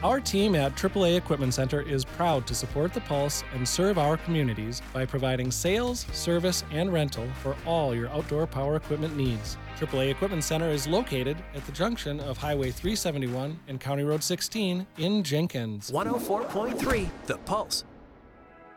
Our team at AAA Equipment Center is proud to support the Pulse and serve our communities by providing sales, service, and rental for all your outdoor power equipment needs. AAA Equipment Center is located at the junction of Highway 371 and County Road 16 in Jenkins. 104.3 The Pulse.